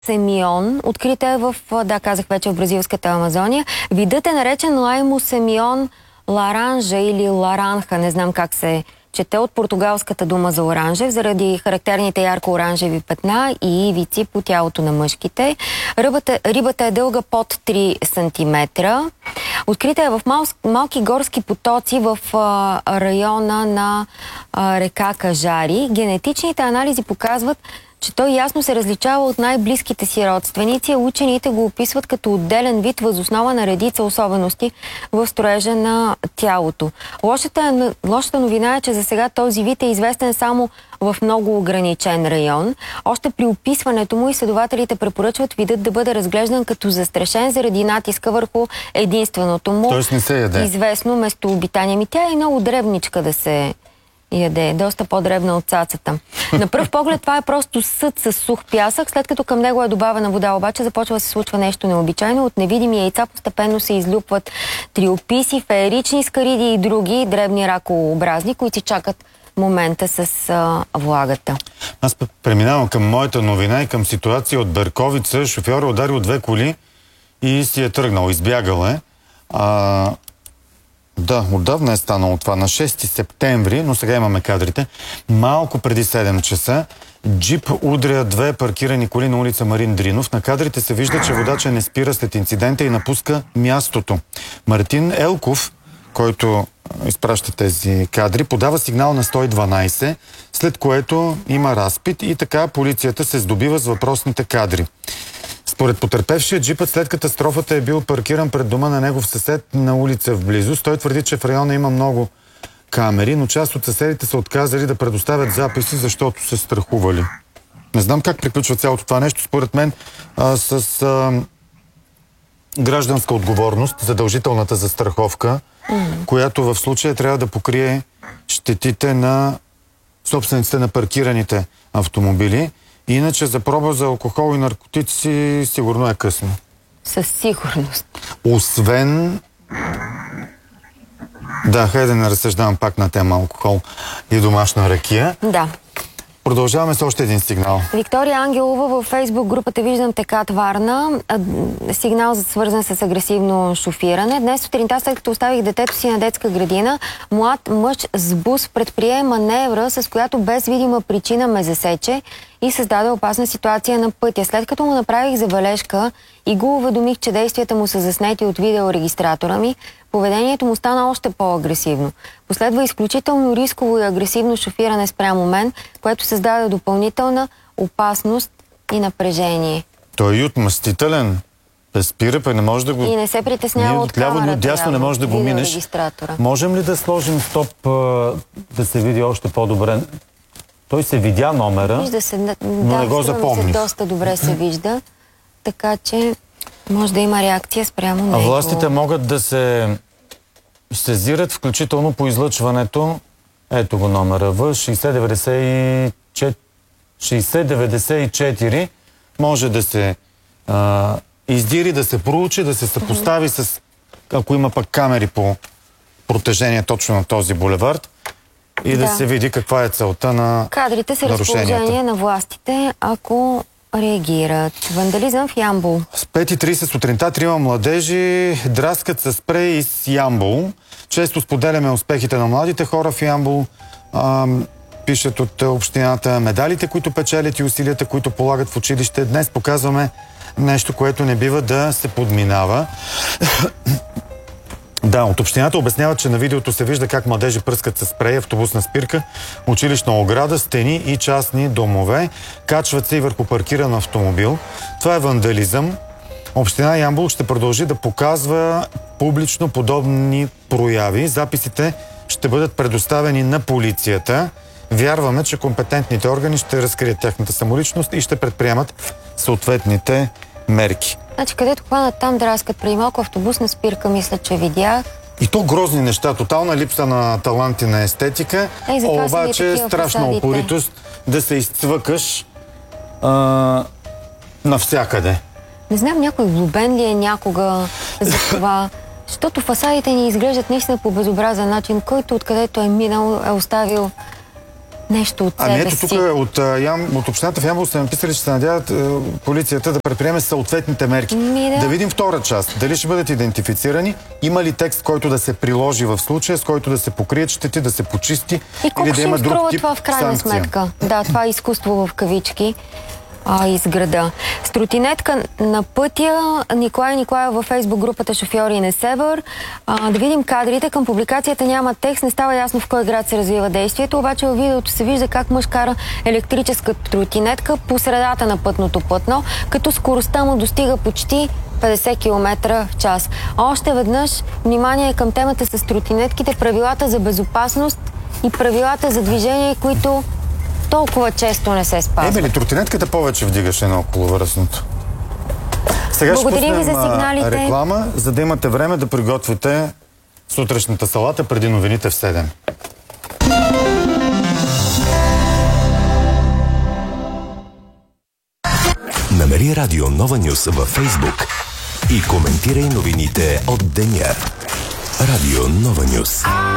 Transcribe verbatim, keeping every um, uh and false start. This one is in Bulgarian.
Семион, открита е в, да, казах вече, в бразилската Амазония. Видът е наречен Лаймосемион ларанжа или ларанха, не знам как се чете, от португалската дума за оранжев, заради характерните ярко-оранжеви петна и ивици по тялото на мъжките. Рибата, рибата е дълга под три сантиметра. Открита е в мал, малки горски потоци в а, района на а, река Кажари. Генетичните анализи показват, че той ясно се различава от най-близките си родственици. Учените го описват като отделен вид въз основа на редица особености в строежа на тялото. Лошата, лошата новина е, че за сега този вид е известен само в много ограничен район. Още при описването му изследователите препоръчват видът да бъде разглеждан като застрашен заради натиска върху единственото му Тоест не се яде. известно местообитание. Ми тя е много дребничка да се яде, доста по-дребна от цацата. На пръв поглед това е просто съд с сух пясък, след като към него е добавена вода, обаче започва да се случва нещо необичайно. От невидими яйца постепенно се излюпват триописи, феерични скариди и други дребни ракообразни, които си чакат момента с а, влагата. Аз преминавам към моята новина и към ситуация от Берковица. Шофьор е ударил две коли и си е тръгнал, избягал е. А... Да, отдавна е станало това. На шести септември, но сега имаме кадрите, малко преди седем часа, джип удря две паркирани коли на улица Марин Дринов. На кадрите се вижда, че водача не спира след инцидента и напуска мястото. Мартин Елков, който изпраща тези кадри, подава сигнал на сто и дванайсет, след което има разпит и така полицията се здобива с въпросните кадри. Според потърпевшия, джипът след катастрофата е бил паркиран пред дома на негов съсед на улица в близост. Той твърди, че в района има много камери, но част от съседите са отказали да предоставят записи, защото се страхували. Не знам как приключва цялото това нещо. Според мен а, с а, гражданска отговорност, задължителната застраховка, mm-hmm. която в случая трябва да покрие щетите на собствениците на паркираните автомобили. Иначе за проба за алкохол и наркотици сигурно е късно. Със сигурност. Освен... Да, хайде да не разсъждавам пак на тема алкохол и домашна ракия. Да. Продължаваме с още един сигнал. Виктория Ангелова във Фейсбук групата Виждам Текат Варна. Сигнал свързан с агресивно шофиране. Днес сутринта, след като оставих детето си на детска градина, млад мъж с бус предприе маневра, с която без видима причина ме засече и създаде опасна ситуация на пътя. След като му направих забележка и го уведомих, че действията му са заснети от видеорегистратора ми, поведението му стана още по-агресивно. Последва изключително рисково и агресивно шофиране спрямо мен, което създаде допълнителна опасност и напрежение. Той е отмъстителен. Да спира, пък не може да го... И не се притеснява от камерата. Отляво, отдясно не може да го минеш. Можем ли да сложим стоп, да се види още по-добре? Той се видя номера, вижда се, да, но не го запомни. Доста добре се вижда, така че може да има реакция спрямо него. А властите могат да се сезират, включително по излъчването. Ето го номера В шейсет деветдесет и четири. Може да се а, издири, да се проучи, да се съпостави mm-hmm. с, ако има пък камери по протежение точно на този булевард, и да, да се види каква е целта на кадрите са разположение на властите, ако реагират. Вандализъм в Ямбол. С пет и трийсет сутринта трима младежи драскат с спрей из Ямбол. Често споделяме успехите на младите хора в Ямбол. А, пишат от общината медалите, които печелят и усилията, които полагат в училище. Днес показваме нещо, което не бива да се подминава. Да, от общината обясняват, че на видеото се вижда как младежи пръскат със спрей, автобусна спирка, училищна ограда, стени и частни домове. Качват се и върху паркиран автомобил. Това е вандализъм. Община Ямбол ще продължи да показва публично подобни прояви. Записите ще бъдат предоставени на полицията. Вярваме, че компетентните органи ще разкрият тяхната самоличност и ще предприемат съответните мерки. Значи, където хванат там драскат, преди малко автобусна спирка, мисля, че видях. И то грозни неща, тотална липса на талант и на естетика, Ей, обаче страшна упоритост да се изцвъкаш а, навсякъде. Не знам, някой влюбен ли е някога за това, защото фасадите ни изглеждат наистина по безобразен начин, който откъдето е минал, е оставил нещо от себе Ами ето си. тук от, ям, от общината в Ямбол са написали, че се надяват е, полицията да предприеме съответните мерки. Ми, да. да видим втора част. Дали ще бъдат идентифицирани? Има ли текст, който да се приложи в случая, с който да се покрият щети, да се почисти? И колко или да ще има им друг струва тип това в крайна санкция? сметка? Да, това е изкуство в кавички. А, из града. С тротинетка на пътя. Николай Николаев във фейсбук групата Шофьори на Север. А, да видим кадрите. Към публикацията няма текст. Не става ясно в кой град се развива действието. Обаче във видеото се вижда как мъж кара електрическа тротинетка по средата на пътното платно, като скоростта му достига почти петдесет километра в час. Още веднъж внимание към темата с тротинетките, правилата за безопасност и правилата за движение, които толкова често не се спазва. Емили, тротинетката повече вдигаше на околовръстното. Сега Благодаря ще ви за пуснем сигналите. реклама, за да имате време да приготвите сутрешната салата преди новините в седем. Намери Радио Нова Нюс във Фейсбук и коментирай новините от деня. Радио Нова Нюс.